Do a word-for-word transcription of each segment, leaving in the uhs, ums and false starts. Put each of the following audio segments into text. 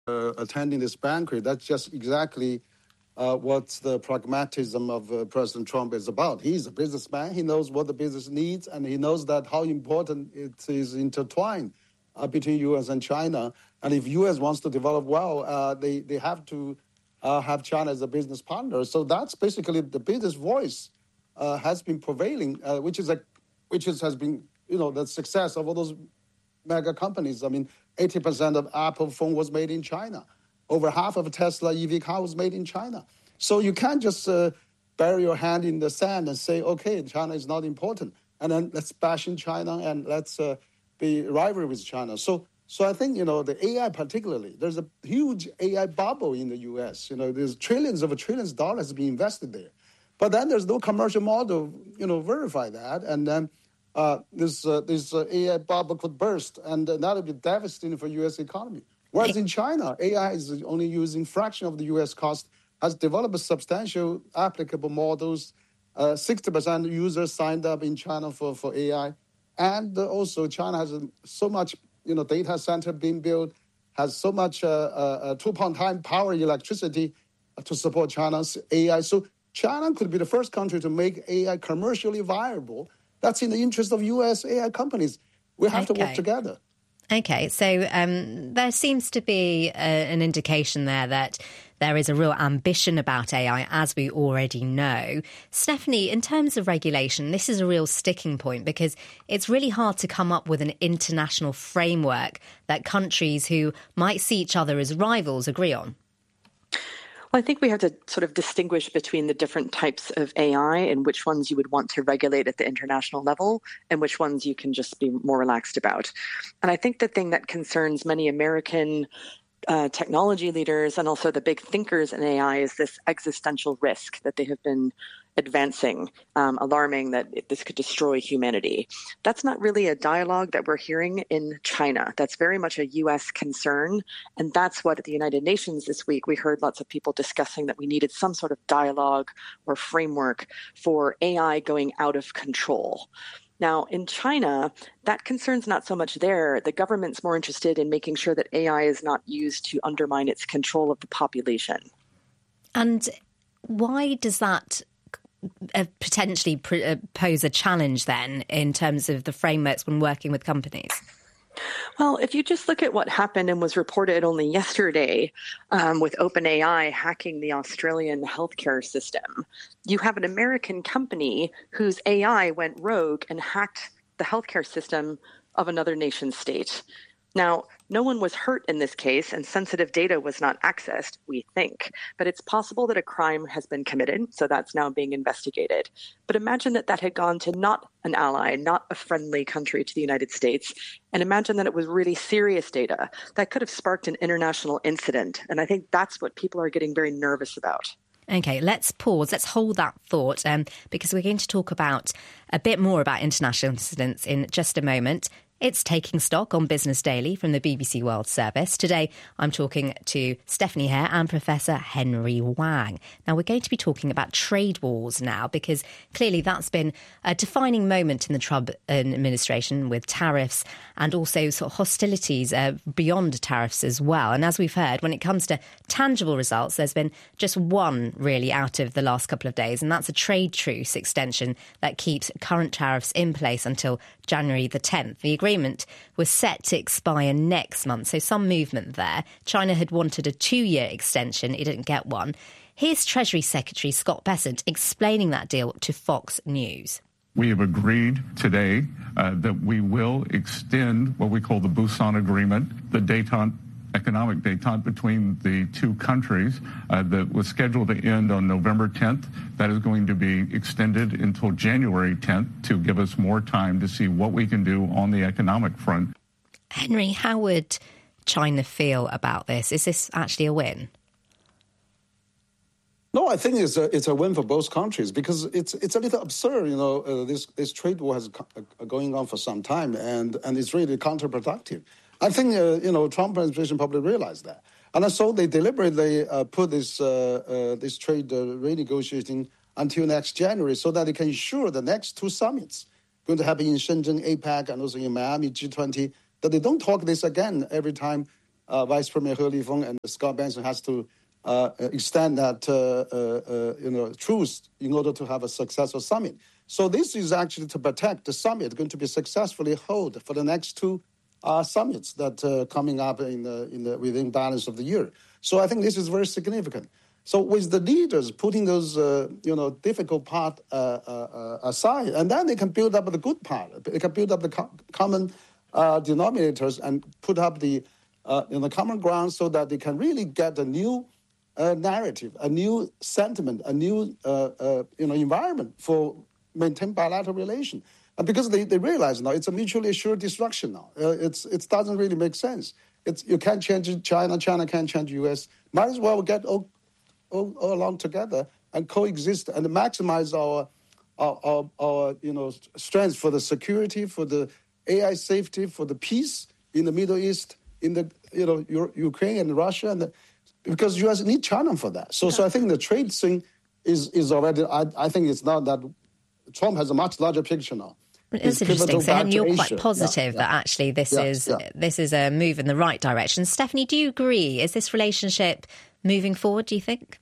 uh, attending this banquet. That's just exactly uh, what the pragmatism of uh, President Trump is about. He's a businessman. He knows what the business needs, and he knows that how important it is intertwined uh, between U S and China. And if U S wants to develop well, uh, they, they have to uh, have China as a business partner. So that's basically the business voice uh, has been prevailing, uh, which is a, which is, has been, you know, the success of all those mega companies. I mean, eighty percent of Apple phone was made in China. Over half of Tesla E V car was made in China. So you can't just uh, bury your hand in the sand and say, okay, China is not important, and then let's bash in China and let's uh, be rival with China. So, so I think, you know, the A I particularly, there's a huge A I bubble in the U S. You know, there's trillions of trillions of dollars being invested there. But then there's no commercial model, you know, verify that. And then uh, this, uh, this uh, A I bubble could burst, and uh, that would be devastating for U S economy. Whereas in China, A I is only using fraction of the U S cost, has developed substantial applicable models. Uh, sixty percent users signed up in China for, for A I. And uh, also China has uh, so much, you know, data center being built, has so much uh, uh, two-point time power electricity to support China's A I. So China could be the first country to make A I commercially viable. That's in the interest of U S A I companies. We have okay. to work together. Okay, so um, there seems to be a, an indication there that there is a real ambition about A I, as we already know. Stephanie, in terms of regulation, this is a real sticking point because it's really hard to come up with an international framework that countries who might see each other as rivals agree on. Well, I think we have to sort of distinguish between the different types of A I and which ones you would want to regulate at the international level and which ones you can just be more relaxed about. And I think the thing that concerns many American uh, technology leaders and also the big thinkers in A I is this existential risk that they have been advancing, um, alarming that this could destroy humanity. That's not really a dialogue that we're hearing in China. That's very much a U S concern. And that's what at the United Nations this week, we heard lots of people discussing that we needed some sort of dialogue or framework for A I going out of control. Now, in China, that concern's not so much there. The government's more interested in making sure that A I is not used to undermine its control of the population. And why does that Uh, potentially pr- uh, pose a challenge then in terms of the frameworks when working with companies? Well, if you just look at what happened and was reported only yesterday um, with OpenAI hacking the Australian healthcare system, you have an American company whose A I went rogue and hacked the healthcare system of another nation state. Now, no one was hurt in this case, and sensitive data was not accessed, we think. But it's possible that a crime has been committed, so that's now being investigated. But imagine that that had gone to not an ally, not a friendly country to the United States, and imagine that it was really serious data that could have sparked an international incident. And I think that's what people are getting very nervous about. OK, let's pause. Let's hold that thought um, because we're going to talk about a bit more about international incidents in just a moment. It's Taking Stock on Business Daily from the B B C World Service. Today, I'm talking to Stephanie Hare and Professor Henry Wang. Now, we're going to be talking about trade wars now, because clearly that's been a defining moment in the Trump administration with tariffs and also sort of hostilities uh, beyond tariffs as well. And as we've heard, when it comes to tangible results, there's been just one really out of the last couple of days, and that's a trade truce extension that keeps current tariffs in place until January the tenth. The agreement was set to expire next month, so some movement there. China had wanted a two-year extension. It didn't get one. Here's Treasury Secretary Scott Bessent explaining that deal to Fox News. We have agreed today uh, that we will extend what we call the Busan Agreement, the détente, economic détente between the two countries uh, that was scheduled to end on November tenth. That is going to be extended until January tenth to give us more time to see what we can do on the economic front. Henry, how would China feel about this? Is this actually a win? No, I think it's a, it's a win for both countries, because it's it's a little absurd, you know, uh, this this trade war has co- uh, going on for some time, and, and it's really counterproductive. I think, uh, you know, Trump administration probably realized that. And so they deliberately uh, put this uh, uh, this trade uh, renegotiating until next January so that they can ensure the next two summits going to happen in Shenzhen, APEC, and also in Miami, G twenty, that they don't talk this again every time uh, Vice Premier He Lifeng and Scott Benson has to uh, extend that uh, uh, uh, you know truth in order to have a successful summit. So this is actually to protect the summit going to be successfully held for the next two uh, summits that uh, coming up in the in the within balance of the year. So I think this is very significant. So with the leaders putting those, uh, you know, difficult part uh, uh, aside, and then they can build up the good part. They can build up the co- common uh, denominators and put up the, uh, you know, common ground so that they can really get a new uh, narrative, a new sentiment, a new, uh, uh, you know, environment for maintain bilateral relation. And because they, they realize now it's a mutually assured destruction now. Uh, it's it doesn't really make sense. It's you can't change China, China can't change U S. Might as well get all, all, all along together and coexist and maximize our, our, our, our you know strengths for the security, for the A I safety, for the peace in the Middle East, in the you know Ukraine and Russia, and the, because U S need China for that. So so I think the trade thing is is already. I I think it's not that Trump has a much larger picture now. It's interesting. So, and you're quite positive yeah, yeah. that actually this yeah, is yeah. this is a move in the right direction. Stephanie, do you agree? Is this relationship moving forward, do you think?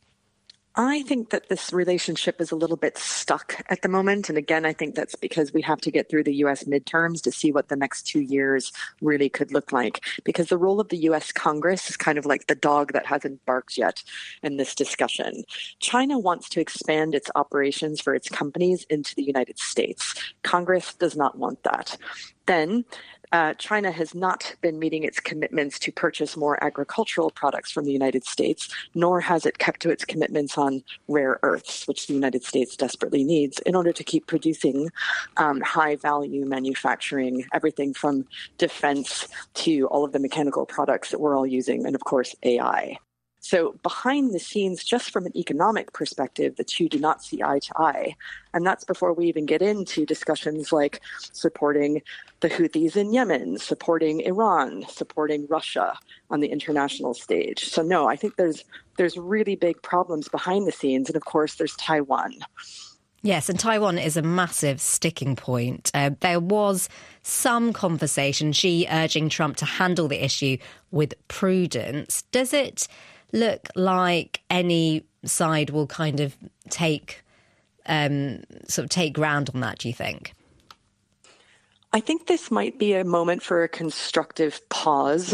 I think that this relationship is a little bit stuck at the moment. And again, I think that's because we have to get through the U S midterms to see what the next two years really could look like. Because the role of the U S Congress is kind of like the dog that hasn't barked yet in this discussion. China wants to expand its operations for its companies into the United States. Congress does not want that. Then Uh, China has not been meeting its commitments to purchase more agricultural products from the United States, nor has it kept to its commitments on rare earths, which the United States desperately needs in order to keep producing um, high-value manufacturing, everything from defense to all of the mechanical products that we're all using, and of course, A I. So behind the scenes, just from an economic perspective, the two do not see eye to eye. And that's before we even get into discussions like supporting the Houthis in Yemen, supporting Iran, supporting Russia on the international stage. So no, I think there's there's really big problems behind the scenes. And of course, there's Taiwan. Yes, and Taiwan is a massive sticking point. Uh, there was some conversation, Xi urging Trump to handle the issue with prudence. Does it look like any side will kind of take um, sort of take ground on that, do you think? I think this might be a moment for a constructive pause.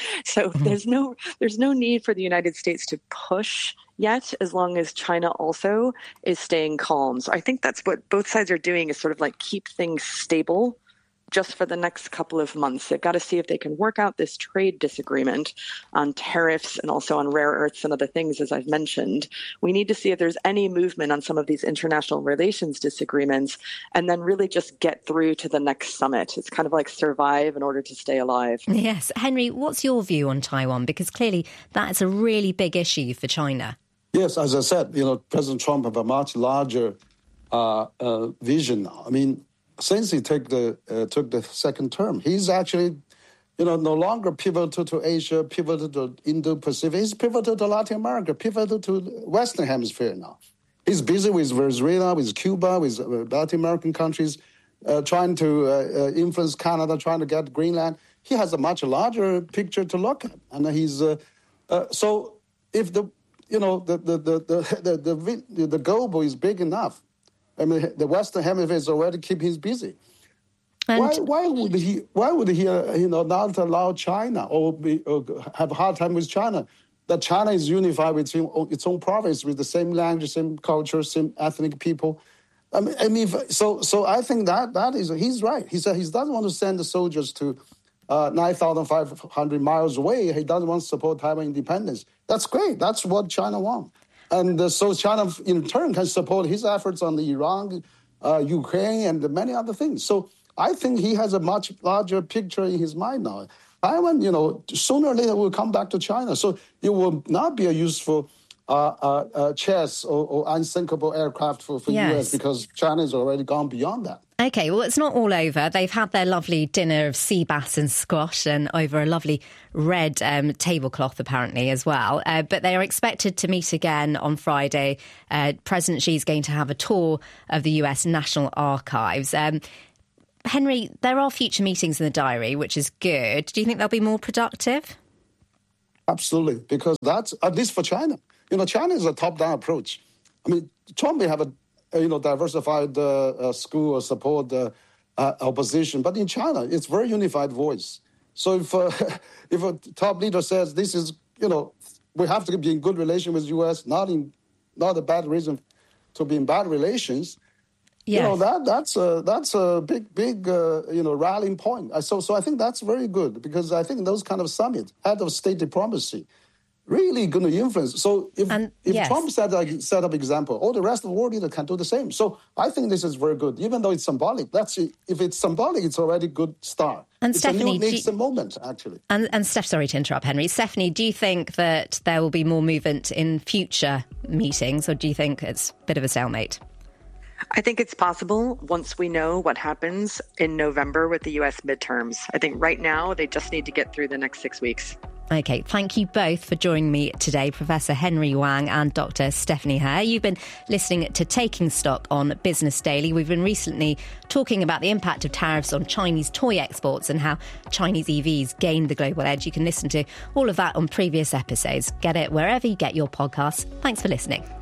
so mm-hmm. there's no there's no need for the United States to push yet, as long as China also is staying calm. So I think that's what both sides are doing, is sort of like keep things stable just for the next couple of months. They've got to see if they can work out this trade disagreement on tariffs and also on rare earths and other things, as I've mentioned. We need to see if there's any movement on some of these international relations disagreements, and then really just get through to the next summit. It's kind of like survive in order to stay alive. Yes. Henry, what's your view on Taiwan? Because clearly that's a really big issue for China. Yes, as I said, you know, President Trump have a much larger uh, uh, vision now. I mean, since he took the uh, took the second term, he's actually, you know, no longer pivotal to Asia, pivotal to Indo-Pacific. He's pivotal to Latin America, pivotal to Western Hemisphere now. He's busy with Venezuela, with Cuba, with Latin American countries, uh, trying to uh, uh, influence Canada, trying to get Greenland. He has a much larger picture to look at, and he's uh, uh, so if the you know the the the the the, the, the global is big enough. I mean, the Western Hemisphere is already keeping him busy. And why, why would he? Why would he? Uh, you know, not allow China or, be, or have a hard time with China? That China is unified with its own province, with the same language, same culture, same ethnic people. I mean, I mean, so so I think that that is he's right. He said he doesn't want to send the soldiers to uh, nine thousand five hundred miles away. He doesn't want to support Taiwan independence. That's great. That's what China wants. And uh, so China, in turn, can support his efforts on the Iran, uh, Ukraine, and many other things. So I think he has a much larger picture in his mind now. Taiwan, you know, sooner or later will come back to China. So it will not be a useful uh, uh, uh, chess or, or unsinkable aircraft for, for yes. U S because China has already gone beyond that. OK, well, it's not all over. They've had their lovely dinner of sea bass and squash and over a lovely red um, tablecloth, apparently, as well. Uh, but they are expected to meet again on Friday. Uh, President Xi is going to have a tour of the U S National Archives. Um, Henry, there are future meetings in the diary, which is good. Do you think they'll be more productive? Absolutely, because that's, at least for China. You know, China is a top-down approach. I mean, Trump may have a, you know, diversified uh, uh, school or support uh, uh, opposition, but in China, it's very unified voice. So if uh, if a top leader says this is, you know, we have to be in good relation with the U S, not in not a bad reason to be in bad relations, yes. you know, that that's a that's a big big uh, you know rallying point. So so I think that's very good, because I think those kind of summit, head of state diplomacy, really going to influence. So if and, if yes. Trump set a set up example, all the rest of the world leaders can do the same. So I think this is very good, even though it's symbolic. That's if it's symbolic, it's already a good start. And it's Stephanie, a new, it's a moment actually. And and Steph, sorry to interrupt, Henry. Stephanie, do you think that there will be more movement in future meetings, or do you think it's a bit of a stalemate? I think it's possible once we know what happens in November with the U S midterms. I think right now they just need to get through the next six weeks. OK, thank you both for joining me today, Professor Henry Wang and Doctor Stephanie Hare. You've been listening to Taking Stock on Business Daily. We've been recently talking about the impact of tariffs on Chinese toy exports and how Chinese E Vs gained the global edge. You can listen to all of that on previous episodes. Get it wherever you get your podcasts. Thanks for listening.